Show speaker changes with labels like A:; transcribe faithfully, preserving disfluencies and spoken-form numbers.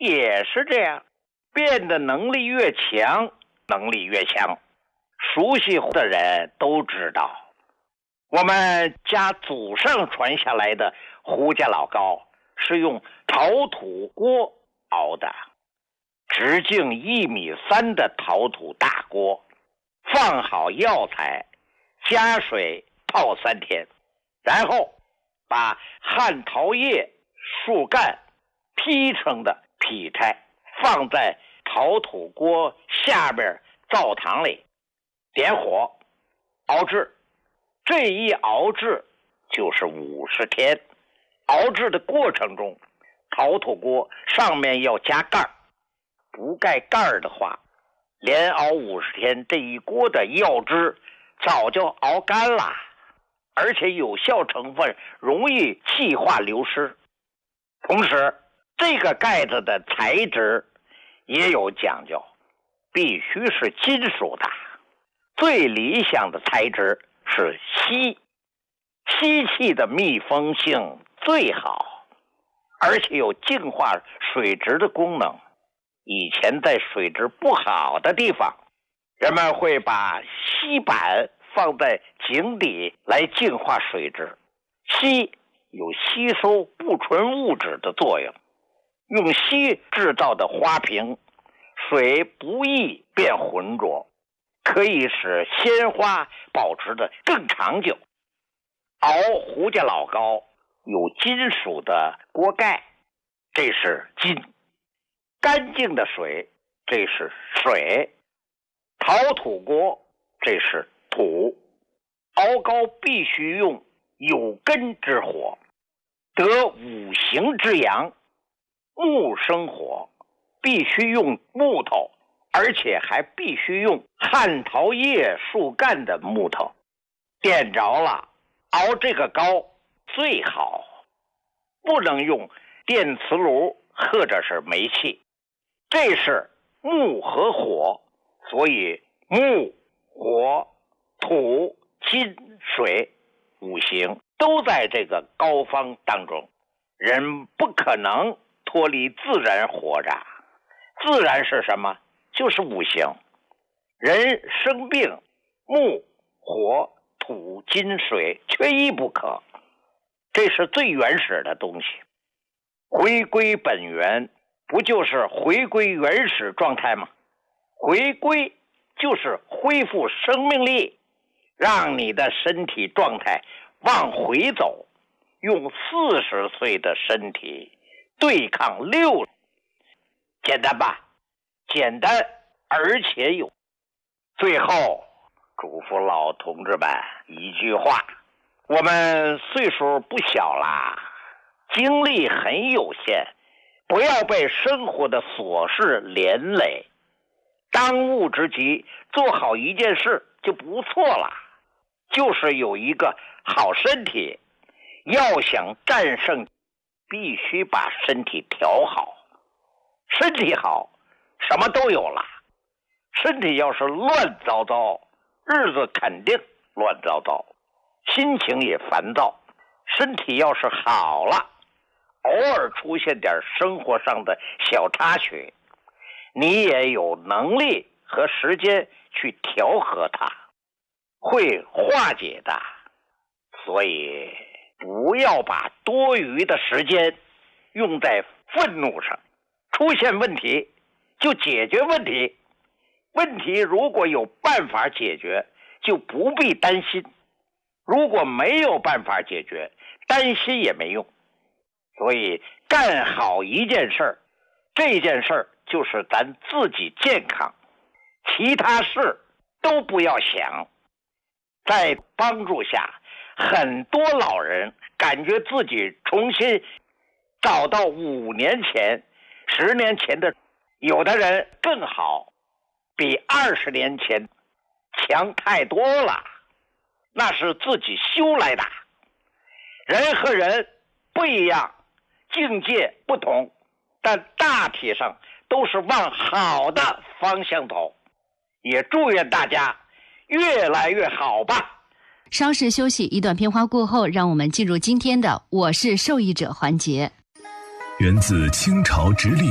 A: 也是这样，变的能力越强，能力越强。熟悉的人都知道，我们家祖上传下来的胡家老糕是用陶土锅熬的，直径一米三的陶土大锅，放好药材，加水泡三天，然后把旱桃叶、树干劈成的劈柴放在陶土锅下边灶堂里，点火熬制。这一熬制就是五十天。熬制的过程中，陶土锅上面要加盖儿，不盖盖儿的话，连熬五十天，这一锅的药汁早就熬干了，而且有效成分容易气化流失。同时，这个盖子的材质也有讲究，必须是金属的，最理想的材质是锡，锡器的密封性最好，而且有净化水质的功能。以前在水质不好的地方，人们会把锡板放在井底来净化水质。锡有吸收不纯物质的作用，用锡制造的花瓶，水不易变浑浊，可以使鲜花保持得更长久。熬胡家老糕有金属的锅盖，这是金；干净的水，这是水；陶土锅，这是土。熬糕必须用有根之火，得五行之阳。木生火，必须用木头，而且还必须用旱桃叶树干的木头。点着了，熬这个糕最好，不能用电磁炉或者是煤气，这是木和火，所以木、火、土、金、水五行都在这个糕方当中。人不可能脱离自然活着，自然是什么？就是五行。人生病，木、火、土、金、水缺一不可，这是最原始的东西。回归本源，不就是回归原始状态吗？回归就是恢复生命力，让你的身体状态往回走，用四十岁的身体对抗六，简单吧？简单而且有。最后嘱咐老同志们一句话，我们岁数不小啦，精力很有限，不要被生活的琐事连累，当务之急做好一件事就不错了，就是有一个好身体。要想战胜，必须把身体调好。身体好，什么都有了。身体要是乱糟糟，日子肯定乱糟糟，心情也烦躁。身体要是好了，偶尔出现点生活上的小插曲，你也有能力和时间去调和它，会化解的。所以不要把多余的时间用在愤怒上，出现问题就解决问题，问题如果有办法解决，就不必担心；如果没有办法解决，担心也没用。所以干好一件事儿，这件事儿就是咱自己健康，其他事都不要想。在帮助下，很多老人感觉自己重新找到五年前、十年前的，有的人更好，比二十年前强太多了，那是自己修来的。人和人不一样，境界不同，但大体上都是往好的方向走。也祝愿大家越来越好吧。
B: 稍事休息，一段片花过后，让我们进入今天的我是受益者环节。
C: 源自清朝直隶